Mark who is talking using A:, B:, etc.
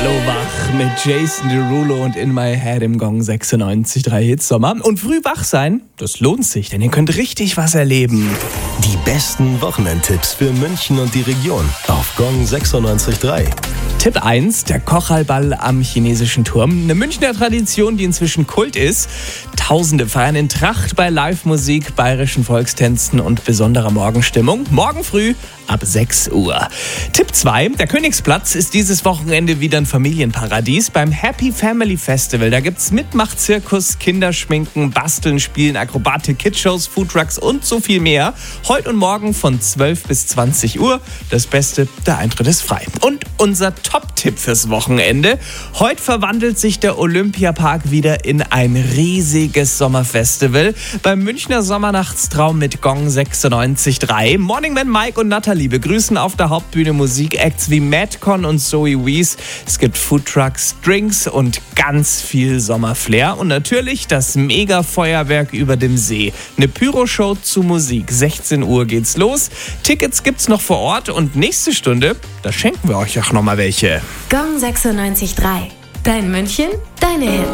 A: Hallo wach mit Jason Derulo und In My Head im Gong 96.3 Hits Sommer. Und früh wach sein, das lohnt sich, denn ihr könnt richtig was erleben.
B: Die besten Wochenendtipps für München und die Region auf Gong 96.3.
A: Tipp 1, der Kochalball am chinesischen Turm. Eine Münchner Tradition, die inzwischen Kult ist. Tausende feiern in Tracht bei Live-Musik, bayerischen Volkstänzen und besonderer Morgenstimmung. Morgen früh ab 6 Uhr. Tipp 2, der Königsplatz ist dieses Wochenende wieder ein Familienparadies. Beim Happy Family Festival, da gibt's Mitmachzirkus, Kinderschminken, Basteln, Spielen, Akrobatik, Kidshows, Foodtrucks und so viel mehr. Heute und morgen von 12 bis 20 Uhr. Das Beste, der Eintritt ist frei. Und unser Top-Tipp fürs Wochenende. Heute verwandelt sich der Olympiapark wieder in ein riesiges Sommerfestival. Beim Münchner Sommernachtstraum mit Gong 96.3. Morning Man Mike und Nathalie begrüßen auf der Hauptbühne Musikacts wie Madcon und Zoe Wees. Es gibt Foodtrucks, Drinks und ganz viel Sommerflair. Und natürlich das Mega-Feuerwerk über dem See. Eine Pyroshow zu Musik. 16 Uhr geht's los. Tickets gibt's noch vor Ort und nächste Stunde, da schenken wir euch auch noch mal welche.
C: Gong 96.3. Dein München, deine Hits.